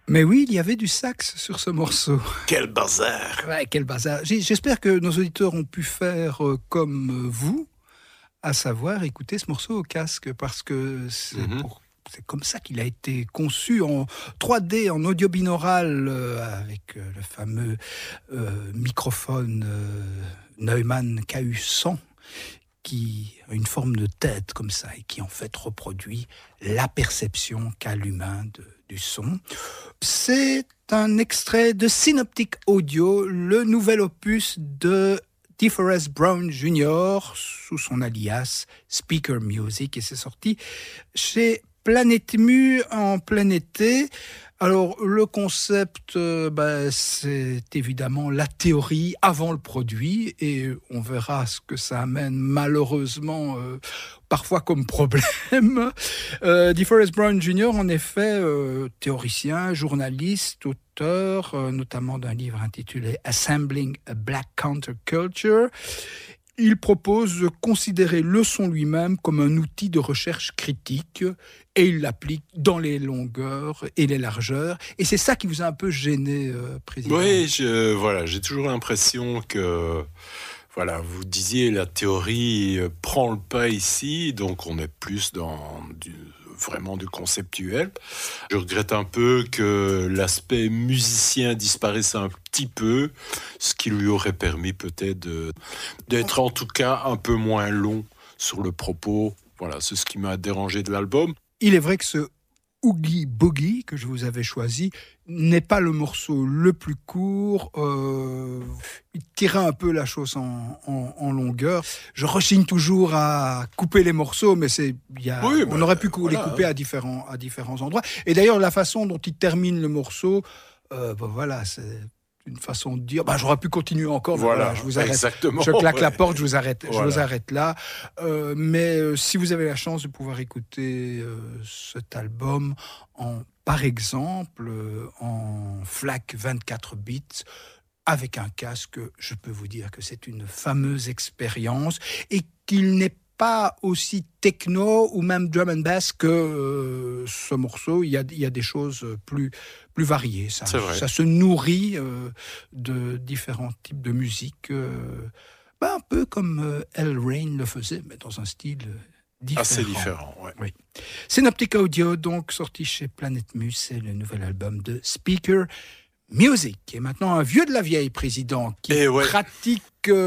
Mais oui, il y avait du sax sur ce morceau. Quel bazar! Ouais, quel bazar. J'espère que nos auditeurs ont pu faire comme vous, à savoir écouter ce morceau au casque, parce que c'est comme ça qu'il a été conçu en 3D, en audio binaural, avec le fameux microphone Neumann KU100, qui a une forme de tête comme ça, et qui en fait reproduit la perception qu'a l'humain du son. C'est un extrait de Synoptic Audio, le nouvel opus de DeForest Brown Jr. sous son alias Speaker Music, et c'est sorti chez Planète Mu en plein été. Alors le concept, c'est évidemment la théorie avant le produit, et on verra ce que ça amène malheureusement parfois comme problème. DeForest Brown Jr. en effet, théoricien, journaliste, auteur, notamment d'un livre intitulé Assembling a Black Counterculture. Il propose de considérer le son lui-même comme un outil de recherche critique, et il l'applique dans les longueurs et les largeurs. Et c'est ça qui vous a un peu gêné, Président. Oui, j'ai toujours l'impression que, vous disiez la théorie prend le pas ici, donc on est plus dans vraiment du conceptuel. Je regrette un peu que l'aspect musicien disparaisse un petit peu, ce qui lui aurait permis peut-être d'être en tout cas un peu moins long sur le propos. Voilà, c'est ce qui m'a dérangé de l'album. Il est vrai que ce Oogie Boogie que je vous avais choisi n'est pas le morceau le plus court. Il tirait un peu la chose en longueur. Je rechigne toujours à couper les morceaux, mais on aurait pu les couper à différents endroits. Et d'ailleurs, la façon dont il termine le morceau, c'est une façon de dire j'aurais pu continuer encore, mais je vous arrête. Exactement, je claque la porte, je vous arrête là. Mais si vous avez la chance de pouvoir écouter cet album par exemple en FLAC 24 bits avec un casque, je peux vous dire que c'est une fameuse expérience, et qu'il n'est pas aussi techno ou même drum and bass que ce morceau. Il y a des choses plus variées. Ça se nourrit de différents types de musique, un peu comme El Rain le faisait, mais dans un style différent. Assez différent, oui. Synoptic Audio, donc sorti chez Planète Mu, c'est le nouvel album de Speaker Music. Et maintenant un vieux de la vieille, Président, qui pratique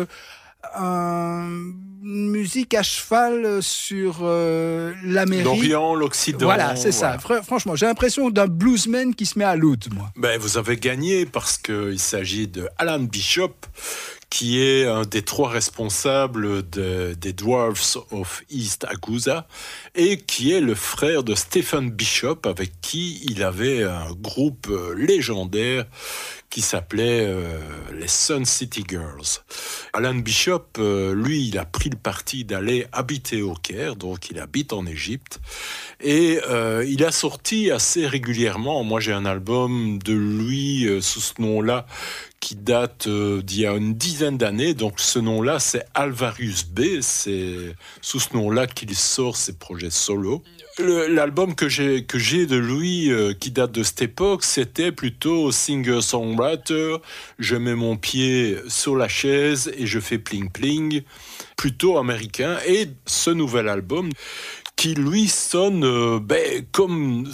une musique à cheval sur l'Amérique. L'Orient, l'Occident. Voilà, c'est ça. Franchement, j'ai l'impression d'un bluesman qui se met à l'oud, moi. Vous avez gagné parce qu'il s'agit de Alan Bishop, qui est un des 3 responsables des Dwarfs of East Agusa, et qui est le frère de Stephen Bishop, avec qui il avait un groupe légendaire qui s'appelait les Sun City Girls. Alan Bishop, lui, il a pris le parti d'aller habiter au Caire, donc il habite en Égypte, et il a sorti assez régulièrement. Moi, j'ai un album de lui sous ce nom-là, qui date d'il y a une dizaine d'années. Donc ce nom-là, c'est Alvarus B. C'est sous ce nom-là qu'il sort ses projets solo. L'album que j'ai de lui, qui date de cette époque, c'était plutôt singer-songwriter. Je mets mon pied sur la chaise et je fais pling-pling, plutôt américain. Et ce nouvel album, qui lui sonne comme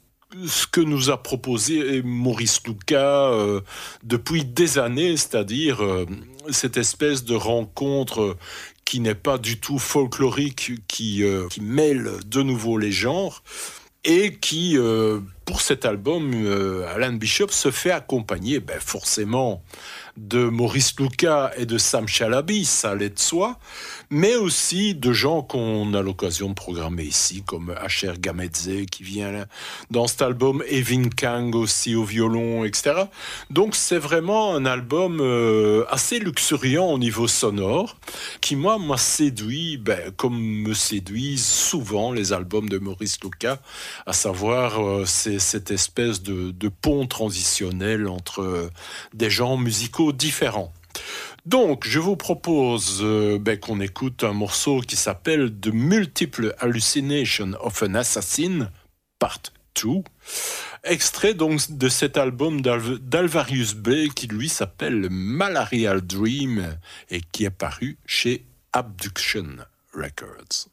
ce que nous a proposé Maurice Lucas depuis des années, c'est-à-dire cette espèce de rencontre qui n'est pas du tout folklorique, qui mêle de nouveau les genres, et qui, pour cet album, Alan Bishop se fait accompagner forcément de Maurice Lucas et de Sam Shalaby, ça allait de soi, mais aussi de gens qu'on a l'occasion de programmer ici, comme Asher Gamedze qui vient dans cet album, Evin Kang aussi au violon, etc. Donc c'est vraiment un album assez luxuriant au niveau sonore, qui moi m'a séduit, comme me séduisent souvent les albums de Maurice Lucas, à savoir c'est cette espèce de pont transitionnel entre des genres musicaux différents. Donc, je vous propose qu'on écoute un morceau qui s'appelle The Multiple Hallucination of an Assassin, Part 2. Extrait donc de cet album d'Alvarius Bay qui lui s'appelle Malarial Dream et qui est paru chez Abduction Records.